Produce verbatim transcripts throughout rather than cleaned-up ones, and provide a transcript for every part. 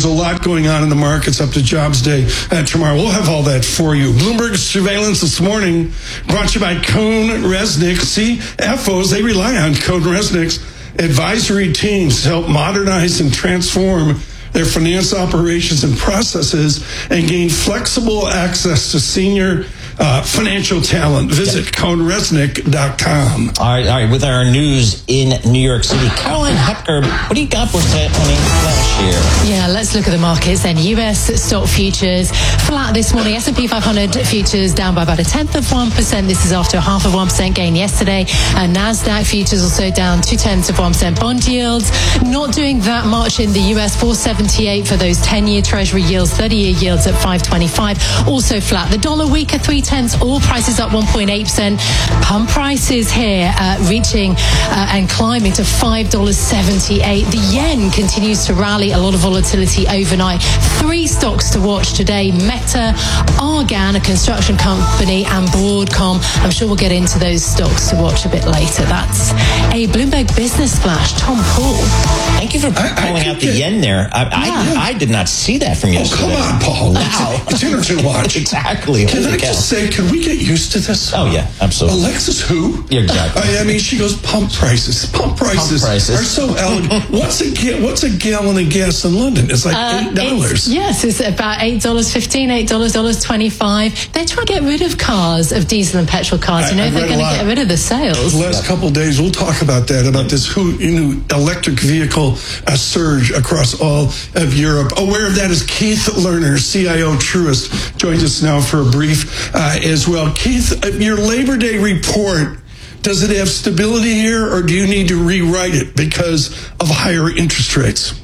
a lot going on in the markets up to Jobs Day uh, tomorrow. We'll have all that for you. Bloomberg Surveillance this morning brought to you by Cohn Resnick. See, F Os, they rely on Cohn Resnick's advisory teams to help modernize and transform their finance operations and processes and gain flexible access to senior uh, financial talent. Visit cohn resnick dot com. All right, all right. With our news in New York City, Caroline Hepker, what do you got for us happening last year? Yeah, let's look at the markets then. U S stock futures flat this morning. S and P five hundred futures down by about a tenth of one percent. This is after a half of one percent gain yesterday. And NASDAQ futures also down two tenths of one percent. Bond yields not doing that much in the U S. four seventy-eight for those ten-year Treasury yields. thirty-year yields at five twenty-five. Also flat. The dollar weaker three tenths. All prices up one point eight percent. Pump prices here uh, reaching uh, and climbing to five dollars and seventy-eight cents. The yen continues to rally. A lot of volatility overnight. Three stocks to watch today. Meta, Argan, a construction company, and Broadcom. I'm sure we'll get into those stocks to watch a bit later. That's a Bloomberg Business Flash. Tom Paul. Thank you for pulling out the get, yen there. I, yeah. I, I did not see that from yesterday. Oh, come on, Paul. Wow. It's Internet Watch. Exactly. Can Holy I cow. just say, can we get used to this? Oh, yeah, absolutely. Alexis who? Yeah, exactly. I, I mean, she goes, pump prices. Pump prices, Pump prices. are so elegant. What's a, ga- what's a gallon of gas in London? It's like Uh, eight dollars. It's, yes, it's about eight dollars fifteen, eight dollars twenty-five. They're trying to get rid of cars, of diesel and petrol cars. I- You know, I've they're read a going to lot. get rid of the sales. The last couple of days, we'll talk about that, about this who, you know, electric vehicle uh, surge across all of Europe. Aware of that is Keith Lerner, C I O Truist, joins us now for a brief uh, as well. Keith, uh, your Labor Day report, does it have stability here, or do you need to rewrite it because of higher interest rates?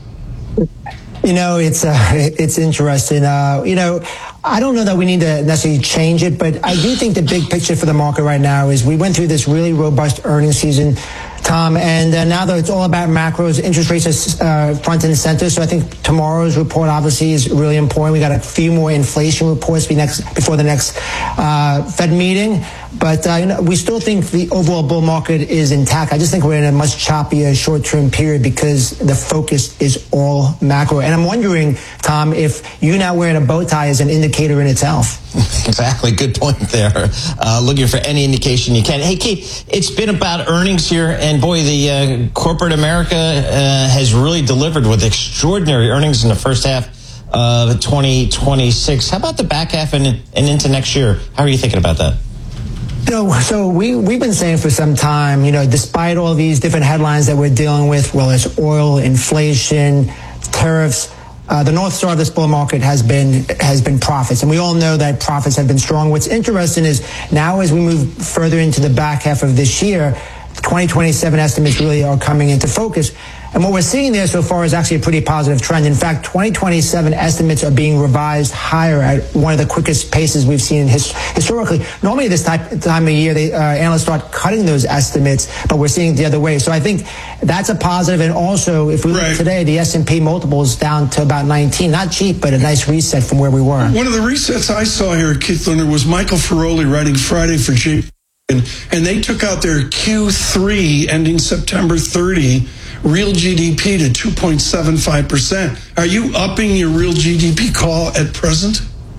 You know, it's uh, it's interesting. Uh, you know, I don't know that we need to necessarily change it, but I do think the big picture for the market right now is we went through this really robust earnings season, Tom, and uh, now that it's all about macros, interest rates are uh, front and center. So I think tomorrow's report obviously is really important. We got a few more inflation reports be next, before the next uh, Fed meeting. But uh, you know, we still think the overall bull market is intact. I just think we're in a much choppier short-term period because the focus is all macro. And I'm wondering, Tom, if you not wearing a bow tie is an indicator in itself. Exactly. Good point there. Uh, looking for any indication you can. Hey, Keith, it's been about earnings here, and boy, the uh, corporate America uh, has really delivered with extraordinary earnings in the first half of twenty twenty-six. How about the back half and, and into next year? How are you thinking about that? You know, so we, we've been saying for some time, you know, despite all these different headlines that we're dealing with, whether it's oil, inflation, tariffs, uh, the North Star of this bull market has been has been profits. And we all know that profits have been strong. What's interesting is now as we move further into the back half of this year, twenty twenty-seven estimates really are coming into focus. And what we're seeing there so far is actually a pretty positive trend. In fact, twenty twenty-seven estimates are being revised higher at one of the quickest paces we've seen his, historically. Normally this type, time of year, they, uh, analysts start cutting those estimates, but we're seeing it the other way. So I think that's a positive. And also, if we look Right. today, the S and P multiple is down to about nineteen. Not cheap, but a nice reset from where we were. One of the resets I saw here at Keith Lerner was Michael Feroli writing Friday for J P Morgan, and they took out their Q three ending September thirtieth real G D P to two point seven five percent. Are you upping your real G D P call at present?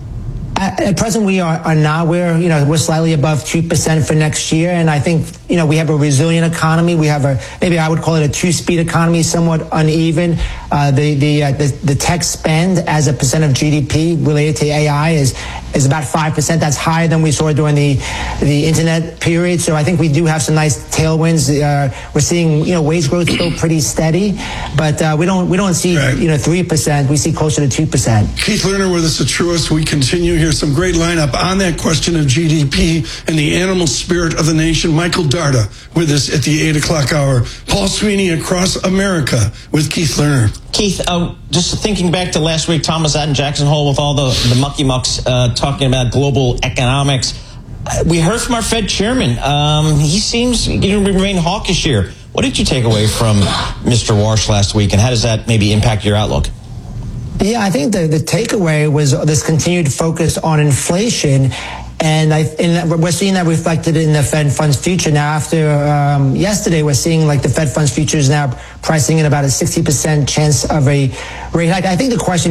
At, at present, we are, are not. We're, you know, we're slightly above two percent for next year. And I think, you know, we have a resilient economy. We have a, maybe I would call it a two-speed economy, somewhat uneven. Uh, the, the, uh, the, the tech spend as a percent of G D P related to A I is, is about five percent. That's higher than we saw during the, the internet period. So I think we do have some nice tailwinds. Uh, we're seeing, you know, wage growth still pretty steady, but, uh, we don't, we don't see, right. you know, three percent. We see closer to two percent. Keith Lerner with us at Truist. We continue here. Some great lineup on that question of G D P and the animal spirit of the nation. Michael Darda with us at the eight o'clock hour. Paul Sweeney across America with Keith Lerner. Keith, uh, just thinking back to last week, Tom was out in Jackson Hole with all the, the mucky mucks uh, talking about global economics. Uh, we heard from our Fed chairman. Um, he seems to remain hawkish here. What did you take away from Mister Warsh last week, and how does that maybe impact your outlook? Yeah, I think the, the takeaway was this continued focus on inflation. And, I, and we're seeing that reflected in the Fed funds future. Now, after um, yesterday, we're seeing like the Fed funds futures now pricing in about a sixty percent chance of a rate hike. I think the question